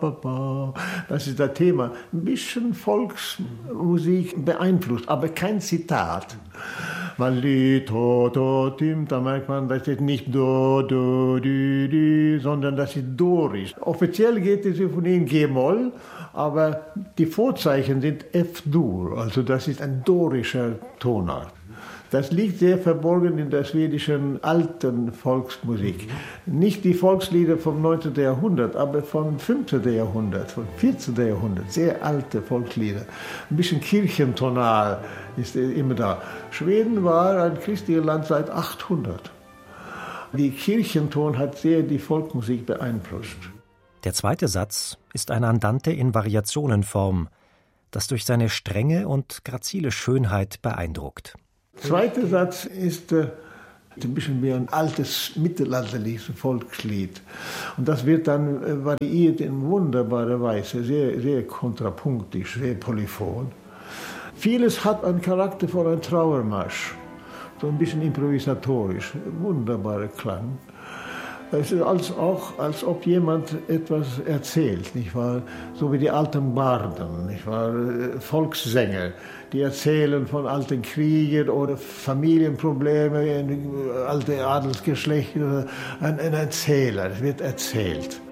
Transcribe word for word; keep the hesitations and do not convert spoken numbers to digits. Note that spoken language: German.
Das ist das Thema. Ein bisschen Volksmusik beeinflusst, aber kein Zitat. Weil die to, to, tim, da merkt man, das ist nicht do, do, di, di, sondern das ist dorisch. Offiziell geht die Symphonie in G-Moll, aber die Vorzeichen sind F-Dur, also das ist ein dorischer Tonart. Das liegt sehr verborgen in der schwedischen alten Volksmusik. Nicht die Volkslieder vom neunzehnten Jahrhundert, aber vom fünfzehnten Jahrhundert, vom vierzehnten Jahrhundert. Sehr alte Volkslieder. Ein bisschen kirchentonal ist immer da. Schweden war ein christliches Land seit achthundert. Die Kirchenton hat sehr die Volksmusik beeinflusst. Der zweite Satz ist ein Andante in Variationenform, das durch seine Strenge und grazile Schönheit beeindruckt. Der zweite Satz ist äh, ein bisschen wie ein altes mittelalterliches Volkslied. Und das wird dann äh, variiert in wunderbarer Weise, sehr, sehr kontrapunktisch, sehr polyphon. Vieles hat einen Charakter von einem Trauermarsch, so ein bisschen improvisatorisch, wunderbarer Klang. Es ist als auch, als ob jemand etwas erzählt, nicht wahr? So wie die alten Barden, nicht wahr? Volkssänger, die erzählen von alten Kriegen oder Familienproblemen, alte Adelsgeschlechter. Ein, ein Erzähler, es wird erzählt.